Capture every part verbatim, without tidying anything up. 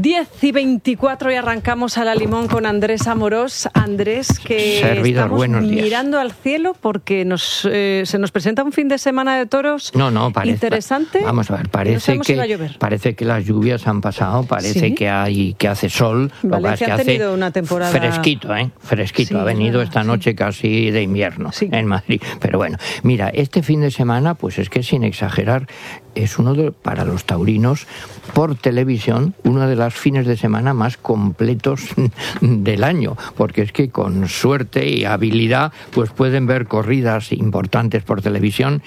diez y veinticuatro y arrancamos a la Limón con Andrés Amorós. Andrés, que Servidor, estamos buenos días. mirando al cielo porque nos, eh, se nos presenta un fin de semana de toros no, no, parece, interesante. Vamos a ver, parece, no que, si va a llover. parece que las lluvias han pasado, parece ¿Sí? que hay que hace sol. Valencia lo ha que tenido hace una temporada... Fresquito, ¿eh? Fresquito. Sí, ha venido verdad, esta sí. noche casi de invierno Sí. en Madrid. Pero bueno, mira, este fin de semana, pues es que sin exagerar, es uno de, para los taurinos, por televisión, uno de los fines de semana más completos del año, porque es que con suerte y habilidad pues pueden ver corridas importantes por televisión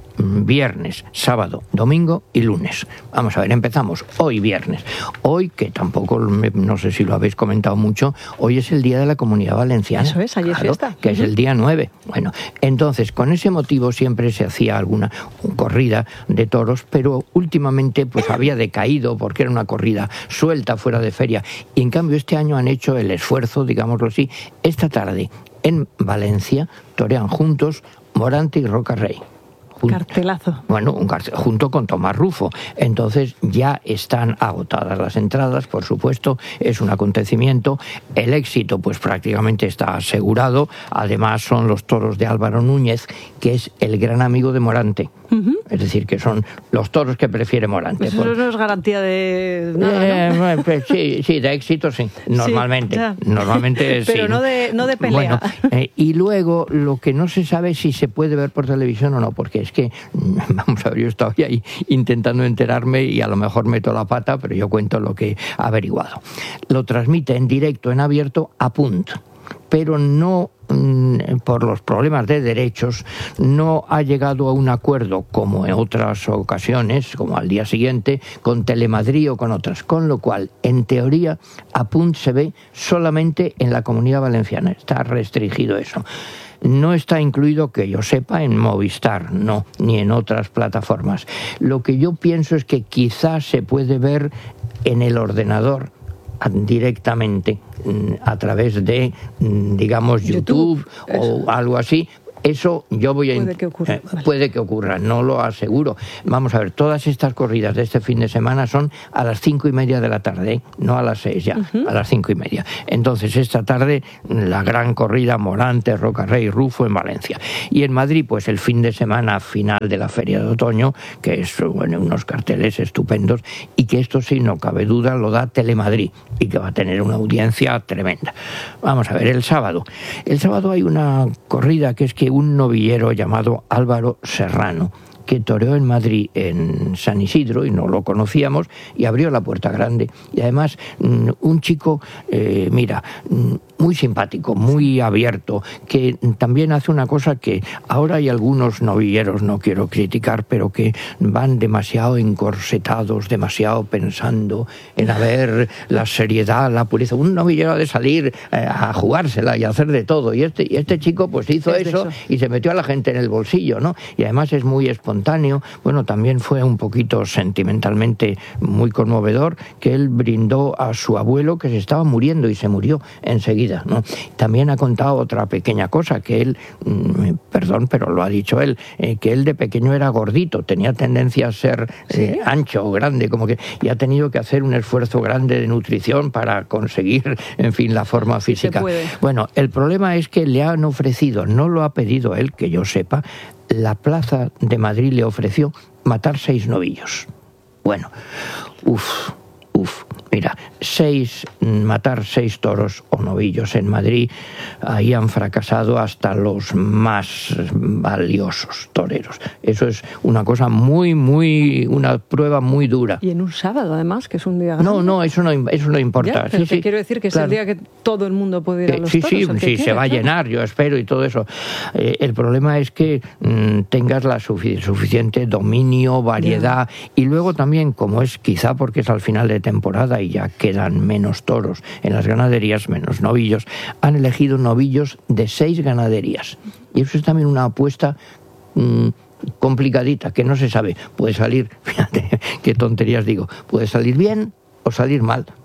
viernes, sábado, domingo y lunes. Vamos a ver, empezamos hoy viernes. Hoy, que tampoco, no sé si lo habéis comentado mucho, hoy es el Día de la Comunidad Valenciana. Eso es, ayer claro, fiesta. Que uh-huh. es el día nueve. Bueno, entonces, con ese motivo siempre se hacía alguna corrida de toros, pero últimamente pues había decaído porque era una corrida suelta, fuera de feria. Y en cambio este año han hecho el esfuerzo, digámoslo así, esta tarde en Valencia torean juntos Morante y Roca Rey. Cartelazo. Bueno, un cartel, junto con Tomás Rufo. Entonces ya están agotadas las entradas, por supuesto, es un acontecimiento. El éxito pues prácticamente está asegurado. Además son los toros de Álvaro Núñez, que es el gran amigo de Morante. Uh-huh. Es decir, que son los toros que prefiere Morante. Eso por... no es garantía de nada, eh, ¿no? Sí, sí, de éxito sí, normalmente. Sí, normalmente Pero sí. no de, no de pelea. Bueno, eh, y luego lo que no se sabe es si se puede ver por televisión o no, porque es que, vamos a ver, yo estaba ahí intentando enterarme y a lo mejor meto la pata, pero yo cuento lo que he averiguado. Lo transmite en directo, en abierto, a Punt, pero no, por los problemas de derechos, no ha llegado a un acuerdo, como en otras ocasiones, como al día siguiente, con Telemadrid o con otras, con lo cual, en teoría, a Punt se ve solamente en la Comunidad Valenciana, está restringido eso. No está incluido, que yo sepa, en Movistar, no, ni en otras plataformas. Lo que yo pienso es que quizás se puede ver en el ordenador directamente a través de, digamos, YouTube, YouTube o algo así. Eso yo voy a... Puede que ocurra. Eh, puede que ocurra, no lo aseguro. Vamos a ver, todas estas corridas de este fin de semana son a las cinco y media de la tarde, ¿eh? No a las seis ya, uh-huh. a las cinco y media. Entonces, esta tarde, la gran corrida Morante, Roca Rey, Rufo en Valencia. Y en Madrid, pues el fin de semana final de la Feria de Otoño, que es, bueno, unos carteles estupendos, y que esto, sí, no cabe duda, lo da Telemadrid, y que va a tener una audiencia tremenda. Vamos a ver, el sábado. El sábado hay una corrida que es que un novillero llamado Álvaro Serrano, que toreó en Madrid en San Isidro y no lo conocíamos y abrió la Puerta Grande. Y además un chico, eh, mira, muy simpático, muy abierto, que también hace una cosa que ahora hay algunos novilleros, no quiero criticar, pero que van demasiado encorsetados, demasiado pensando en haber la seriedad, la pureza. Un novillero ha de salir eh, a jugársela y a hacer de todo. Y este, y este chico pues hizo eso, eso y se metió a la gente en el bolsillo, ¿no? Y además es muy espontáneo. Bueno, también fue un poquito sentimentalmente muy conmovedor que él brindó a su abuelo que se estaba muriendo y se murió enseguida, ¿no? También ha contado otra pequeña cosa, que él, mmm, perdón, pero lo ha dicho él, eh, que él de pequeño era gordito, tenía tendencia a ser eh, ancho o grande, como que, y ha tenido que hacer un esfuerzo grande de nutrición para conseguir, en fin, la forma física. Bueno, el problema es que le han ofrecido, no lo ha pedido él, que yo sepa, la Plaza de Madrid le ofreció matar seis novillos. Bueno, uff, uff, mira, seis, matar seis toros o novillos en Madrid, ahí han fracasado hasta los más valiosos toreros. Eso es una cosa muy, muy, una prueba muy dura. Y en un sábado, además, que es un día grande. No, no, eso no, eso no importa. Ya, pero sí, te sí, quiero decir que claro. Es el día que todo el mundo puede ir a los sí, toros. Sí, el que sí, quiere, se va claro. a llenar, yo espero, y todo eso. Eh, el problema es que mmm, tengas la sufic- suficiente dominio, variedad, yeah. Y luego también, como es quizá porque es al final de temporada y ya quedan menos toros en las ganaderías, menos novillos, han elegido novillos de seis ganaderías. Y eso es también una apuesta mmm, complicadita, que no se sabe. Puede salir, fíjate, qué tonterías digo, puede salir bien o salir mal.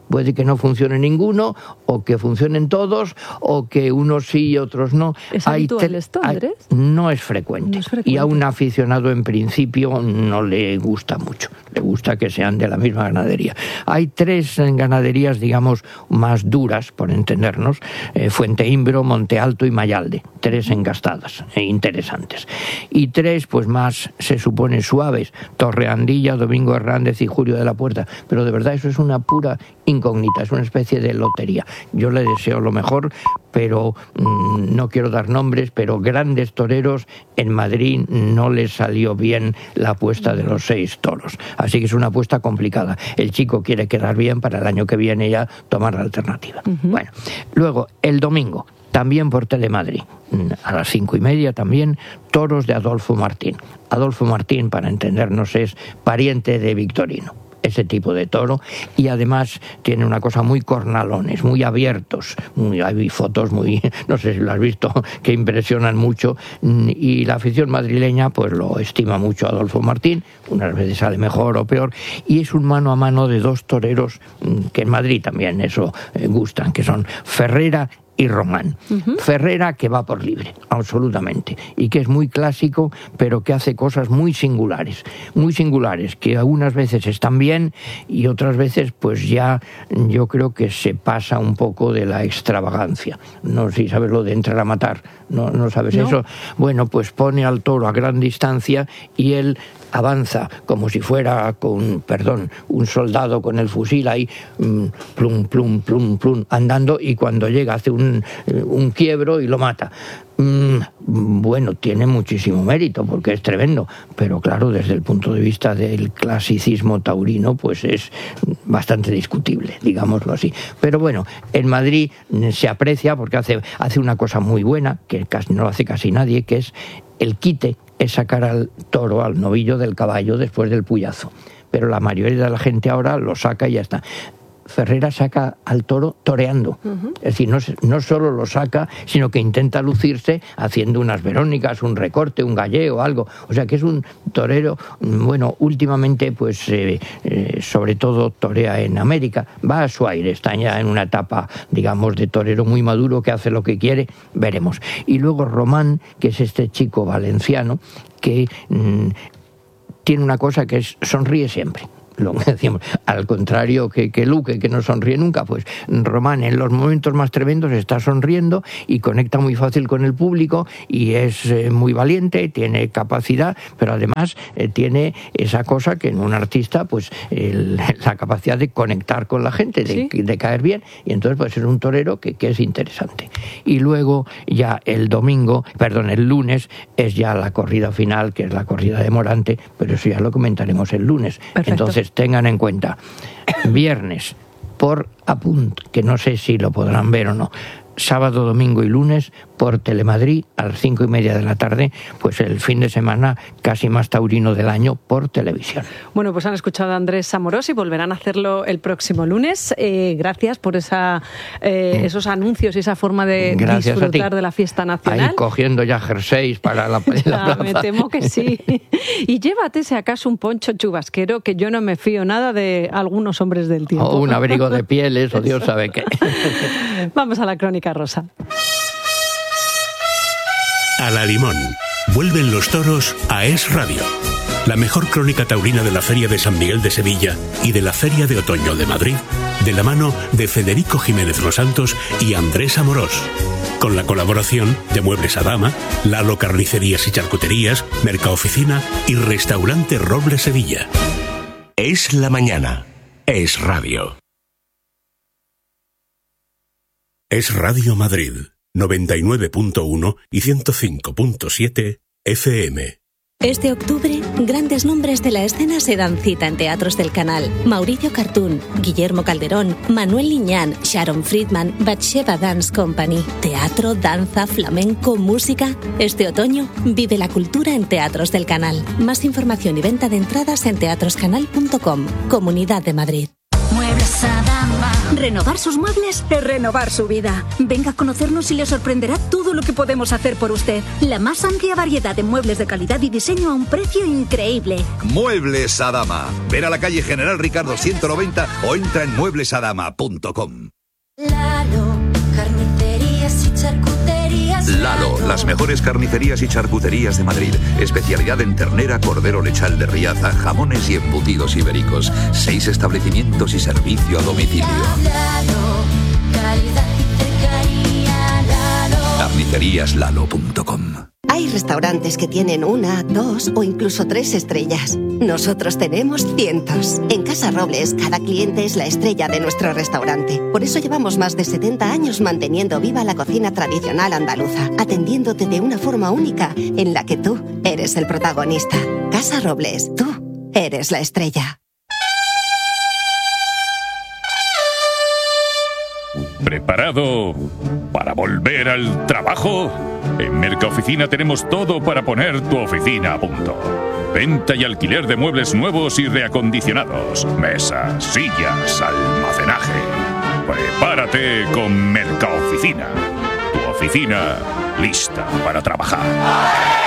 puede que no funcione ninguno, o que funcionen todos, o que unos sí y otros no. ¿Es hay habitual esto, Andrés? Hay, no, es frecuente. no es frecuente. Y a un aficionado en principio no le gusta mucho. Le gusta que sean de la misma ganadería. Hay tres ganaderías, digamos, más duras, por entendernos, eh, Fuenteimbro, Monte Alto y Mayalde. Tres engastadas e interesantes. Y tres, pues más, se supone, suaves, Torreandilla, Domingo Hernández y Julio de la Puerta. Pero de verdad eso es una pura incógnita, es una especie de lotería. Yo le deseo lo mejor, pero mmm, no quiero dar nombres, pero grandes toreros en Madrid no les salió bien la apuesta de los seis toros. Así que es una apuesta complicada. El chico quiere quedar bien para el año que viene ya tomar la alternativa. Uh-huh. Bueno, luego, el domingo, también por Telemadrid, a las cinco y media también, toros de Adolfo Martín. Adolfo Martín, para entendernos, es pariente de Victorino, ese tipo de toro, y además tiene una cosa muy cornalones, muy abiertos, muy, hay fotos muy, no sé si lo has visto, que impresionan mucho, y la afición madrileña pues lo estima mucho a Adolfo Martín, unas veces sale mejor o peor, y es un mano a mano de dos toreros que en Madrid también eso eh, gustan, que son Ferrera y Román. Uh-huh. Ferrera, que va por libre, absolutamente, y que es muy clásico, pero que hace cosas muy singulares, muy singulares, que algunas veces están bien y otras veces pues ya yo creo que se pasa un poco de la extravagancia. No sé si sabes lo de entrar a matar, no, no sabes no. eso. Bueno, pues pone al toro a gran distancia y él avanza como si fuera con, perdón, un soldado con el fusil ahí, plum, plum, plum, plum, andando, y cuando llega hace un, un quiebro y lo mata. Bueno, tiene muchísimo mérito porque es tremendo, pero claro, desde el punto de vista del clasicismo taurino, pues es bastante discutible, digámoslo así. Pero bueno, en Madrid se aprecia porque hace, hace una cosa muy buena, que casi no lo hace casi nadie, que es el quite, es sacar al toro, al novillo del caballo después del puyazo. Pero la mayoría de la gente ahora lo saca y ya está. Ferrera saca al toro toreando. Uh-huh. Es decir, no, no solo lo saca, sino que intenta lucirse haciendo unas verónicas, un recorte, un galleo, algo. O sea que es un torero, bueno, últimamente, pues, eh, eh, sobre todo torea en América. Va a su aire, está ya en una etapa, digamos, de torero muy maduro que hace lo que quiere, veremos. Y luego Román, que es este chico valenciano, que mmm, tiene una cosa que es, sonríe siempre. Lo que decíamos, al contrario que, que Luque, que no sonríe nunca, pues Román en los momentos más tremendos está sonriendo y conecta muy fácil con el público y es eh, muy valiente, tiene capacidad, pero además eh, tiene esa cosa que en un artista, pues el, la capacidad de conectar con la gente, de, ¿sí? de caer bien, y entonces pues es un torero que, que es interesante. Y luego ya el domingo, perdón, el lunes es ya la corrida final, que es la corrida de Morante, pero eso ya lo comentaremos el lunes. Perfecto. Entonces tengan en cuenta, viernes por Apunt, que no sé si lo podrán ver o no, sábado, domingo y lunes por Telemadrid a las cinco y media de la tarde, pues el fin de semana casi más taurino del año por televisión. Bueno, pues han escuchado a Andrés Amorós y volverán a hacerlo el próximo lunes. Eh, gracias por esa, eh, esos anuncios y esa forma de gracias disfrutar de la fiesta nacional. Ahí cogiendo ya jerseys para la, la plaza. Me temo que sí. Y llévate si acaso un poncho chubasquero, que yo no me fío nada de algunos hombres del tiempo. O un abrigo de pieles, o Dios sabe qué. Vamos a la crónica rosa. A la Limón. Vuelven los toros a Es Radio. La mejor crónica taurina de la Feria de San Miguel de Sevilla y de la Feria de Otoño de Madrid, de la mano de Federico Jiménez Los Santos y Andrés Amorós. Con la colaboración de Muebles Adama, Lalo Carnicerías y Charcuterías, Mercaoficina y Restaurante Roble Sevilla. Es la mañana. Es Radio. Es Radio Madrid. noventa y nueve punto uno y ciento cinco punto siete F M. Este octubre, grandes nombres de la escena se dan cita en Teatros del Canal. Mauricio Cartún, Guillermo Calderón, Manuel Liñán, Sharon Friedman, Batsheva Dance Company. Teatro, danza, flamenco, música. Este otoño, vive la cultura en Teatros del Canal. Más información y venta de entradas en teatroscanal punto com. Comunidad de Madrid. Muebles Adama. Renovar sus muebles es renovar su vida. Venga a conocernos y le sorprenderá todo lo que podemos hacer por usted. La más amplia variedad de muebles de calidad y diseño a un precio increíble. Muebles Adama. Ven a la calle General Ricardo ciento noventa o entra en muebles adama punto com. Lalo, carnicerías y charcuterías. Lalo, las mejores carnicerías y charcuterías de Madrid. Especialidad en ternera, cordero lechal de Riaza, jamones y embutidos ibéricos. Seis establecimientos y servicio a domicilio. Lalo, calidad y cercanía. Lalo. carnicerías lalo punto com. Hay restaurantes que tienen una, dos o incluso tres estrellas. Nosotros tenemos cientos. En Casa Robles, cada cliente es la estrella de nuestro restaurante. Por eso llevamos más de setenta años manteniendo viva la cocina tradicional andaluza, atendiéndote de una forma única en la que tú eres el protagonista. Casa Robles, tú eres la estrella. ¿Preparado para volver al trabajo? En Mercaoficina tenemos todo para poner tu oficina a punto. Venta y alquiler de muebles nuevos y reacondicionados. Mesas, sillas, almacenaje. Prepárate con Mercaoficina. Tu oficina lista para trabajar.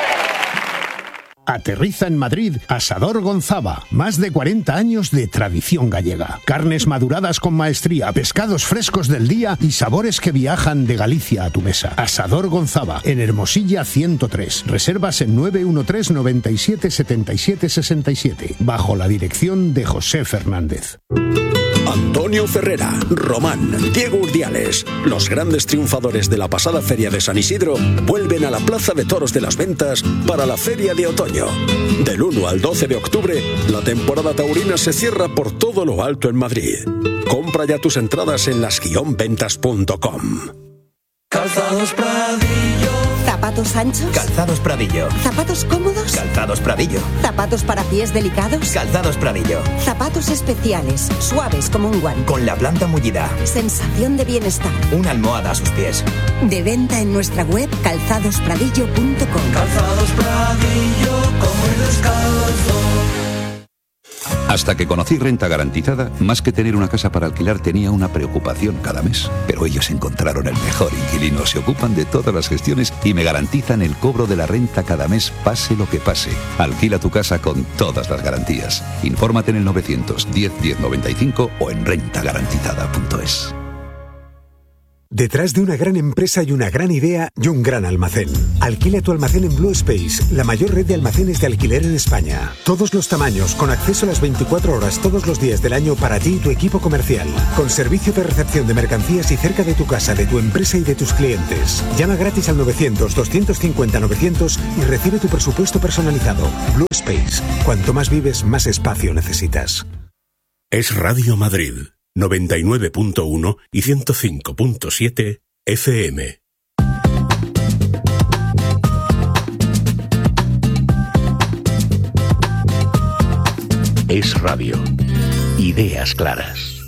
Aterriza en Madrid Asador Gonzaba. Más de cuarenta años de tradición gallega. Carnes maduradas con maestría, pescados frescos del día y sabores que viajan de Galicia a tu mesa. Asador Gonzaba, en Hermosilla ciento tres. Reservas en nueve uno tres, noventa y siete, setenta y siete, sesenta y siete. Bajo la dirección de José Fernández. Antonio Ferrera, Román, Diego Urdiales, los grandes triunfadores de la pasada Feria de San Isidro, vuelven a la Plaza de Toros de las Ventas para la Feria de Otoño. Del uno al doce de octubre, la temporada taurina se cierra por todo lo alto en Madrid. Compra ya tus entradas en las guion ventas punto com. Calzados Pradillo. ¿Zapatos anchos? Calzados Pradillo. ¿Zapatos cómodos? Calzados Pradillo. ¿Zapatos para pies delicados? Calzados Pradillo. Zapatos especiales, suaves como un guante. Con la planta mullida. Sensación de bienestar. Una almohada a sus pies. De venta en nuestra web calzados pradillo punto com. Calzados Pradillo, como el descalzo. Hasta que conocí Renta Garantizada, más que tener una casa para alquilar tenía una preocupación cada mes. Pero ellos encontraron el mejor inquilino, se ocupan de todas las gestiones y me garantizan el cobro de la renta cada mes, pase lo que pase. Alquila tu casa con todas las garantías. Infórmate en el novecientos diez, diez noventa y cinco o en renta garantizada punto es. Detrás de una gran empresa y una gran idea y un gran almacén. Alquila tu almacén en Blue Space, la mayor red de almacenes de alquiler en España. Todos los tamaños, con acceso a las veinticuatro horas todos los días del año para ti y tu equipo comercial. Con servicio de recepción de mercancías y cerca de tu casa, de tu empresa y de tus clientes. Llama gratis al novecientos, doscientos cincuenta, novecientos y recibe tu presupuesto personalizado. Blue Space. Cuanto más vives, más espacio necesitas. Es Radio Madrid. noventa y nueve punto uno y ciento cinco punto siete F M. Es Radio. Ideas claras.